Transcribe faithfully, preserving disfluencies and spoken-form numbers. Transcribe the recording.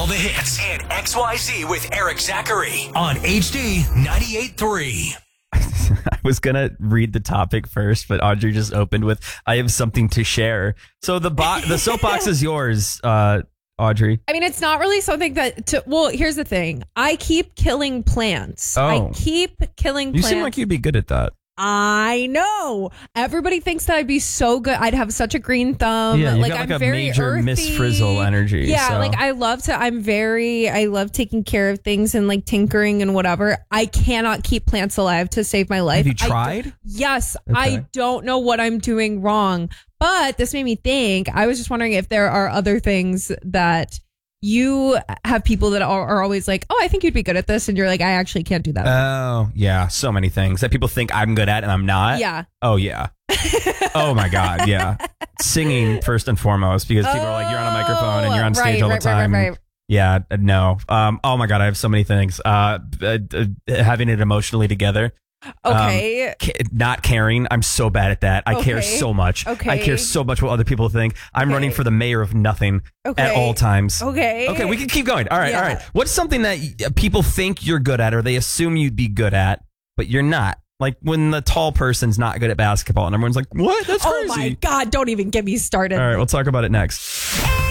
All the hits and X Y Z with Eric Zachary on H D ninety-eight point three. I was going to read the topic first, but Audrey just opened with, I have something to share. So the bo- the soapbox is yours, uh, Audrey. I mean, it's not really something that, to, well, here's the thing. I keep killing plants. Oh. I keep killing You plants. seem like you'd be good at that. I know. Everybody thinks that I'd be so good. I'd have such a green thumb. Yeah, you like got like I'm a very major earthy. Miss Frizzle energy. Yeah, so. like I love to. I'm very. I love taking care of things and like tinkering and whatever. I cannot keep plants alive to save my life. Have you I tried? d- yes, Okay. I don't know what I'm doing wrong, but this made me think. I was just wondering if there are other things that you have people that are, are always like, oh, I think you'd be good at this. And you're like, I actually can't do that. Oh, yeah. So many things that people think I'm good at and I'm not. Yeah. Oh, yeah. Oh, my God. Yeah. Singing first and foremost, because people are like, you're on a microphone and you're on stage right, all the right, time. Right, right, right. Yeah. No. Um. Oh, my God. I have so many things. Uh, uh, uh, having it emotionally together. Okay. Um, ca- not caring. I'm so bad at that. I care Okay. so much. Okay. I care so much what other people think. I'm Okay. running for the mayor of nothing Okay. at all times. Okay. Okay, we can keep going. All right, Yeah. all right. What's something that y- people think you're good at or they assume you'd be good at, but you're not? Like when the tall person's not good at basketball and everyone's like, what? That's Oh crazy. my God, don't even get me started. All right, we'll talk about it next.